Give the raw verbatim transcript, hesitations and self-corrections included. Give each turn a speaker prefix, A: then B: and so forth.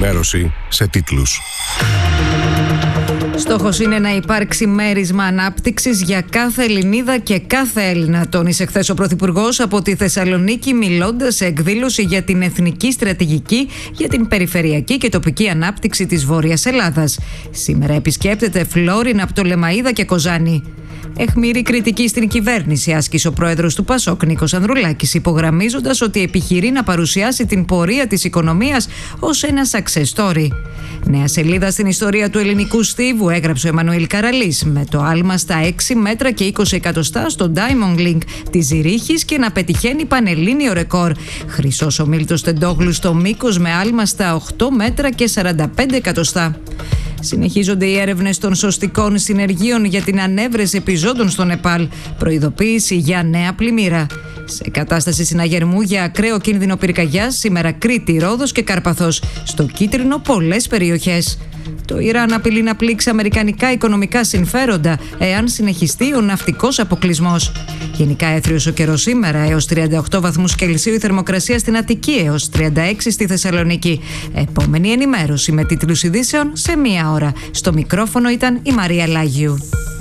A: ενημέρωση σε τίτλους.
B: Στόχος είναι να υπάρξει μέρισμα ανάπτυξης για κάθε Ελληνίδα και κάθε Έλληνα, τόνισε χθες ο Πρωθυπουργός από τη Θεσσαλονίκη, μιλώντας σε εκδήλωση για την εθνική στρατηγική για την περιφερειακή και τοπική ανάπτυξη της Βόρειας Ελλάδας. Σήμερα επισκέπτεται Φλόρινα, Πτολεμαΐδα και Κοζάνη. Αιχμηρή κριτική στην κυβέρνηση άσκησε ο πρόεδρος του Πασόκ, Νίκος Ανδρουλάκης, υπογραμμίζοντας ότι επιχειρεί να παρουσιάσει την πορεία της οικονομίας ως ένα success story. Νέα σελίδα στην ιστορία του ελληνικού στίβου, έγραψε ο Εμμανουήλ Καραλής, με το άλμα στα έξι μέτρα και είκοσι εκατοστά στο Diamond Link της Ζηρίχης και να πετυχαίνει πανελλήνιο ρεκόρ. Χρυσός ο Μίλτος Τεντόγλου στο μήκος με άλμα στα οκτώ μέτρα και σαράντα πέντε εκατοστά. Συνεχίζονται οι έρευνες των σωστικών συνεργείων για την ανέβρεση επιζώντων στο Νεπάλ. Προειδοποίηση για νέα πλημμύρα. Σε κατάσταση συναγερμού για ακραίο κίνδυνο πυρκαγιάς, σήμερα Κρήτη, Ρόδος και Κάρπαθος. Στο κίτρινο πολλές περιοχές. Το Ιράν απειλεί να πλήξει αμερικανικά οικονομικά συμφέροντα εάν συνεχιστεί ο ναυτικός αποκλεισμός. Γενικά έθριος ο καιρός σήμερα, έως τριάντα οκτώ βαθμούς Κελσίου η θερμοκρασία στην Αττική, έως τριάντα έξι στη Θεσσαλονίκη. Επόμενη ενημέρωση με τίτλους ειδήσεων σε μία ώρα. Στο μικρόφωνο ήταν η Μαρία Λάγιου.